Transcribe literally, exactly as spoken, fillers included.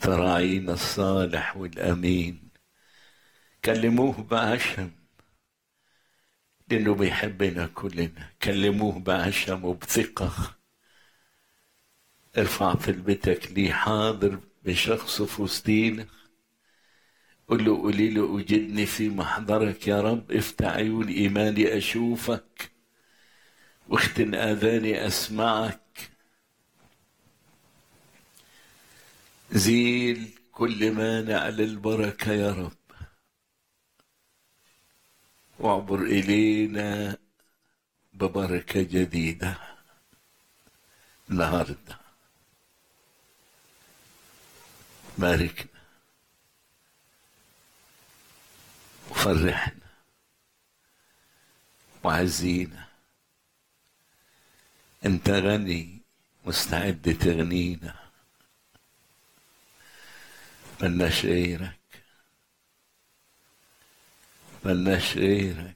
تراعينا الصالح والأمين. كلموه بعشم لأنه بيحبنا كلنا. كلموه بعشم وبثقة. ارفع طلبتك لي حاضر بشخص في وسطينا. قل له قولي له أجدني في محضرك يا رب. افتح عيون إيماني أشوفك، واختن آذاني أسمعك. زيل كل مانع للبركة يا رب، واعبر إلينا ببركة جديدة النهاردة. باركنا وفرحنا وعزينا. انت غني مستعد تغنينا. ملناش غيرك، ملناش غيرك.